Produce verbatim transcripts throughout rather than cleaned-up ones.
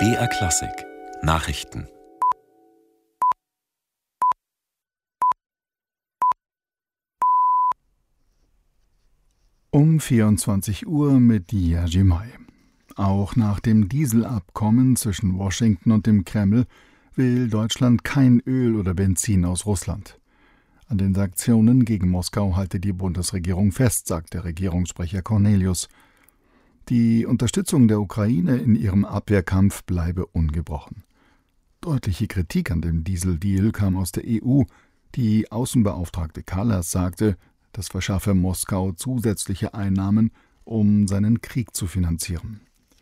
B R Klassik Nachrichten. Um vierundzwanzig Uhr mit Jerzy May. Auch nach dem Dieselabkommen zwischen Washington und dem Kreml will Deutschland kein Öl oder Benzin aus Russland. An den Sanktionen gegen Moskau halte die Bundesregierung fest, sagt der Regierungssprecher Cornelius. Die Unterstützung der Ukraine in ihrem Abwehrkampf bleibe ungebrochen. Deutliche Kritik an dem Dieseldeal kam aus der E U. Die Außenbeauftragte Kallas sagte, das verschaffe Moskau zusätzliche Einnahmen, um seinen Krieg zu finanzieren.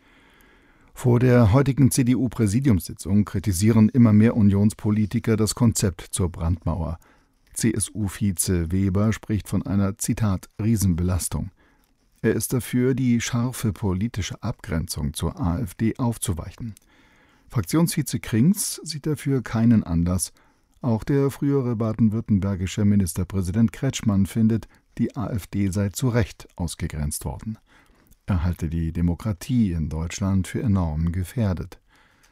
Vor der heutigen C D U-Präsidiumssitzung kritisieren immer mehr Unionspolitiker das Konzept zur Brandmauer. C S U-Vize Weber spricht von einer, Zitat, Riesenbelastung. Er ist dafür, die scharfe politische Abgrenzung zur AfD aufzuweichen. Fraktionsvize Krings sieht dafür keinen Anlass. Auch der frühere baden-württembergische Ministerpräsident Kretschmann findet, die AfD sei zu Recht ausgegrenzt worden. Er halte die Demokratie in Deutschland für enorm gefährdet.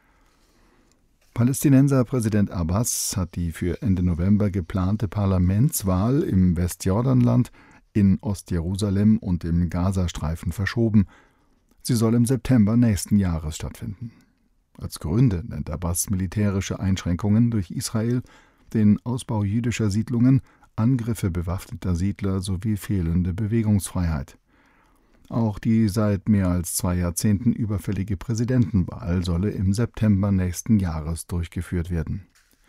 Palästinenser Präsident Abbas hat die für Ende November geplante Parlamentswahl im Westjordanland, in Ostjerusalem und im Gazastreifen verschoben. Sie soll im September nächsten Jahres stattfinden. Als Gründe nennt Abbas militärische Einschränkungen durch Israel, den Ausbau jüdischer Siedlungen, Angriffe bewaffneter Siedler sowie fehlende Bewegungsfreiheit. Auch die seit mehr als zwei Jahrzehnten überfällige Präsidentenwahl solle im September nächsten Jahres durchgeführt werden.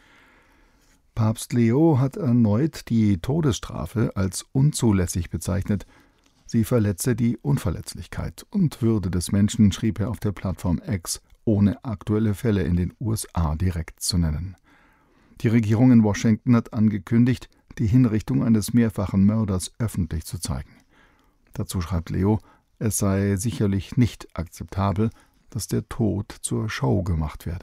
Papst Leo hat erneut die Todesstrafe als unzulässig bezeichnet. Sie verletze die Unverletzlichkeit und Würde des Menschen, schrieb er auf der Plattform X, ohne aktuelle Fälle in den U S A direkt zu nennen. Die Regierung in Washington hat angekündigt, die Hinrichtung eines mehrfachen Mörders öffentlich zu zeigen. Dazu schreibt Leo, es sei sicherlich nicht akzeptabel, dass der Tod zur Show gemacht werde.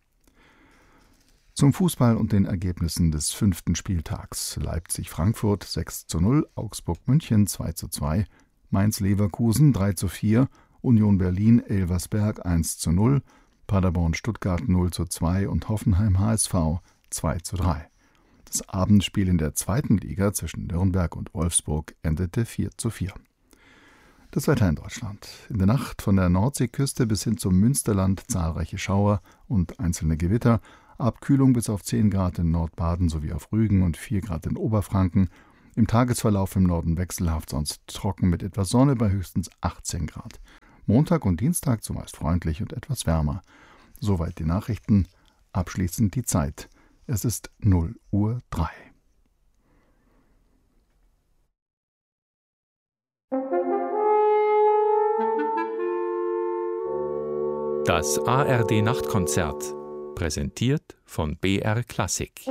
Zum Fußball und den Ergebnissen des fünften Spieltags. Leipzig-Frankfurt sechs zu null, Augsburg-München zwei zu zwei, Mainz-Leverkusen drei zu vier, Union Berlin-Elversberg eins zu null, Paderborn-Stuttgart null zu zwei und Hoffenheim-H S V zwei zu drei. Das Abendspiel in der zweiten Liga zwischen Nürnberg und Wolfsburg endete vier zu vier. Das Wetter in Deutschland. In der Nacht von der Nordseeküste bis hin zum Münsterland zahlreiche Schauer und einzelne Gewitter. Abkühlung bis auf zehn Grad in Nordbaden sowie auf Rügen und vier Grad in Oberfranken. Im Tagesverlauf im Norden wechselhaft, sonst trocken mit etwas Sonne bei höchstens achtzehn Grad. Montag und Dienstag zumeist freundlich und etwas wärmer. Soweit die Nachrichten. Abschließend die Zeit. Es ist null Uhr drei. Das A R D-Nachtkonzert, präsentiert von B R Klassik.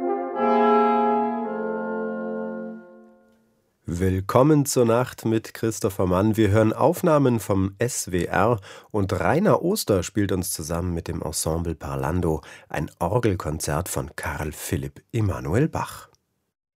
Willkommen zur Nacht mit Christopher Mann. Wir hören Aufnahmen vom S W R und Rainer Oster spielt uns zusammen mit dem Ensemble Parlando ein Orgelkonzert von Carl Philipp Emanuel Bach.